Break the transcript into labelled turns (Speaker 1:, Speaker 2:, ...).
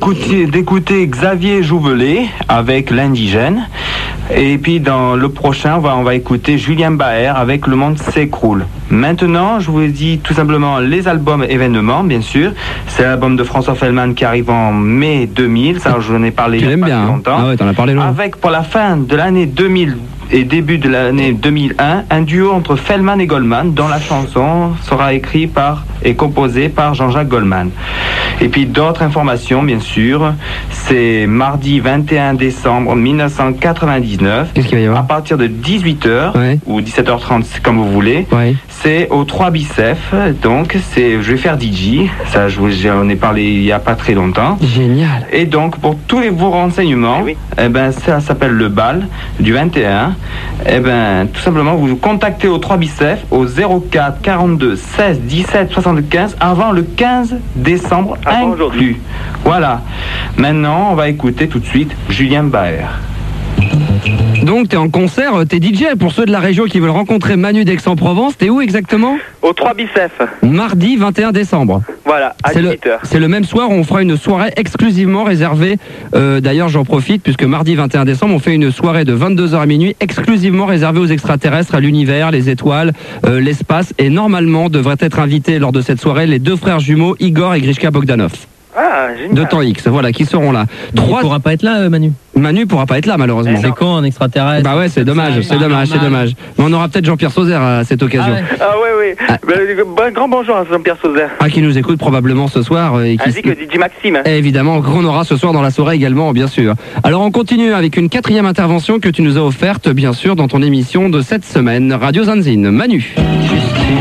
Speaker 1: d'écouter Xavier Jouvelet avec l'Indigène. Et puis dans le prochain, on va écouter Julien Baer avec Le Monde s'écroule. Maintenant, je vous dis tout simplement les albums événements, bien sûr. C'est l'album de François Fellman qui arrive en mai 2000. Ça, je en ai parlé il y a pas longtemps.
Speaker 2: Ah ouais, t'en as parlé longtemps.
Speaker 1: Avec pour la fin de l'année 2000 et début de l'année 2001, un duo entre Fellman et Goldman, dont la chanson sera écrite et composée par Jean-Jacques Goldman. Et puis d'autres informations, bien sûr, c'est mardi 21 décembre 1999.
Speaker 2: Qu'est-ce qu'il va y avoir ?
Speaker 1: À partir de 18h ou 17h30, comme vous voulez.
Speaker 2: Ouais.
Speaker 1: C'est au 3 Bicef. Donc, je vais faire DJ. Ça, j'en ai parlé il n'y a pas très longtemps.
Speaker 2: Génial.
Speaker 1: Et donc, pour tous vos renseignements, ça s'appelle le bal du 21. Tout simplement, vous contactez au 3 Bicef au 04 42 16 17 75 avant le 15 décembre inclus. Voilà. Maintenant, on va écouter tout de suite Julien Baer.
Speaker 2: Donc t'es en concert, t'es DJ. Pour ceux de la région qui veulent rencontrer Manu d'Aix-en-Provence, t'es où exactement ?
Speaker 3: Au 3 Bicef.
Speaker 2: Mardi 21 décembre.
Speaker 3: Voilà, à 18h.
Speaker 2: C'est le même soir où on fera une soirée exclusivement réservée. D'ailleurs, j'en profite puisque mardi 21 décembre, on fait une soirée de 22h à minuit exclusivement réservée aux extraterrestres, à l'univers, les étoiles, l'espace. Et normalement, devraient être invités lors de cette soirée les deux frères jumeaux, Igor et Grishka Bogdanov.
Speaker 3: Ah, génial.
Speaker 2: De temps X, voilà, qui seront là.
Speaker 4: Il pourra pas être là, Manu.
Speaker 2: Manu pourra pas être là, malheureusement.
Speaker 4: C'est quand un extraterrestre ?
Speaker 2: Bah ouais, c'est dommage. Mais on aura peut-être Jean-Pierre Sauzère à cette occasion.
Speaker 3: Ah ouais. Grand bonjour à Jean-Pierre Sauzère.
Speaker 2: Qui nous écoute probablement ce soir.
Speaker 3: Ainsi que DJ Maxime.
Speaker 2: Et évidemment, qu'on aura ce soir dans la soirée également, bien sûr. Alors on continue avec une 4e intervention que tu nous as offerte, bien sûr, dans ton émission de cette semaine. Radio Zanzine. Manu.